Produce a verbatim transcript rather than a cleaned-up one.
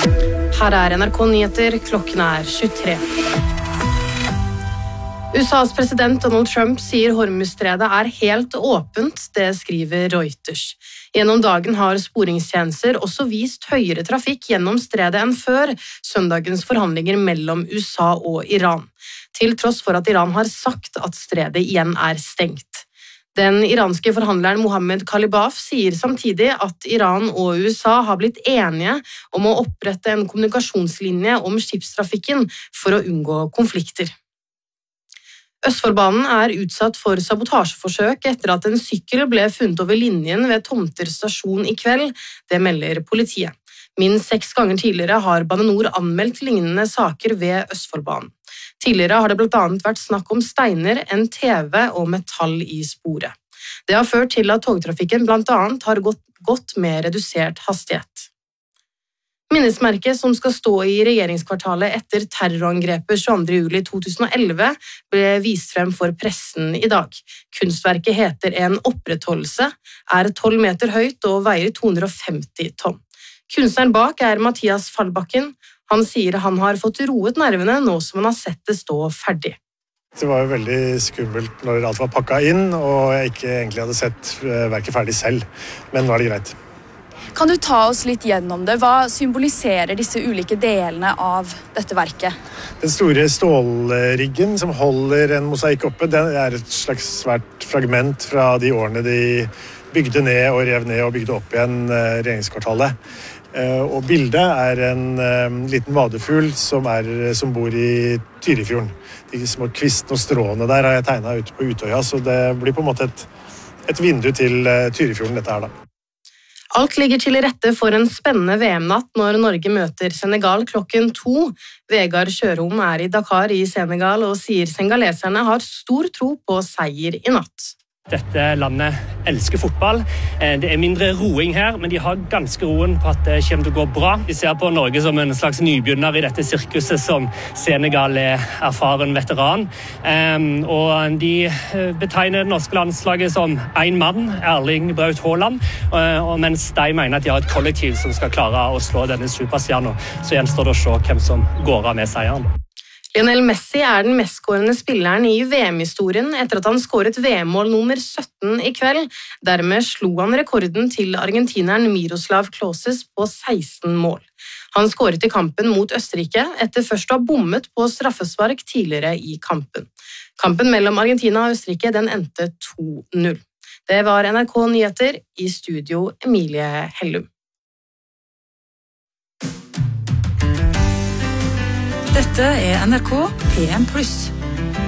Her er N R K Nyheter, klokken er tjuetre. U S A's president Donald Trump sier Hormuzstredet er helt åpent, det skriver Reuters. Gjennom dagen har sporingstjenester også vist høyere trafikk gjennom stredet enn før søndagens forhandlinger mellom U S A og Iran, til tross for at Iran har sagt at stredet igjen er stengt. Den iranske forhandleren Mohammed Khalibaf sier samtidig at Iran og U S A har blitt enige om å opprette en kommunikasjonslinje om skipstrafikken for å unngå konflikter. Østfoldbanen er utsatt for sabotasjeforsøk etter at en sykkel ble funnet over linjen ved Tomter stasjon i kveld, det melder politiet. Minst seks ganger tidligere har Bane Nor anmeldt lignende saker ved Østfoldbanen. Tidligere har det blant annet vært snakk om steiner, en T V og metall i sporet. Det har ført til at togtrafikken blant annet har gått, gått med redusert hastighet. Minnesmerket som skal stå i regjeringskvartalet etter terrorangrepet tjueandre juli to tusen og elleve ble vist frem for pressen i dag. Kunstverket heter En opprettholdelse, er tolv meter høyt og veier to hundre og femti tonn. Kunstneren bak er Mathias Fallbakken. Han sier han har fått roet nervene nå som han har sett det stå ferdig. Det var jo veldig skummelt når alt var pakket inn, og jeg ikke egentlig hadde sett verket ferdig selv. Men nå er det greit. Kan du ta oss litt gjennom det? Hva symboliserer disse ulike delene av dette verket? Den store stålriggen som holder en mosaikk oppe, den er et slags svært fragment fra de årene de bygde ned og rev ned og bygde opp igjen regjeringskvartalet. Og bildet er en liten vadefugl som, er, som bor i Tyrifjorden. De små kvistene og stråene der har jeg tegnet ute på Utøya, så det blir på en måte et, et vindu til Tyrifjorden dette her da. Alt ligger til rette for en spennende V M-natt når Norge møter Senegal klokken to. Vegard Kjørom er i Dakar i Senegal og sier senegaleserne har stor tro på seier i natt. Dette landet elsker fotball. Det er mindre roing her, men de har ganske roen på at det kommer til å gå bra. De ser på Norge som en slags nybegynner i dette sirkuset som Senegal er erfaren veteran. Og de betegner det norske landslaget som en mann, Erling Braut Haaland, mens de mener at de har et kollektiv som skal klare å slå denne superstjernen. Så gjenstår det å se hvem som går av med seieren. Lionel Messi er den mestskårende spilleren i V M-historien etter at han skåret V M-mål nummer sytten i kveld. Dermed slo han rekorden til argentineren Miroslav Klose på seksten mål. Han skåret i kampen mot Østerrike etter først å ha bommet på straffespark tidligere i kampen. Kampen mellom Argentina og Østerrike den endte to null. Det var N R K Nyheter, i studio Emilie Hellum. Dette er N R K P M pluss.